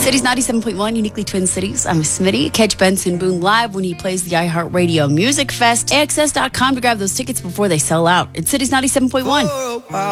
City's 97.1, uniquely Twin Cities. I'm Smitty. Catch Benson Boone live when he plays the iHeartRadio Music Fest. AXS.com to grab those tickets before they sell out. It's City's 97.1.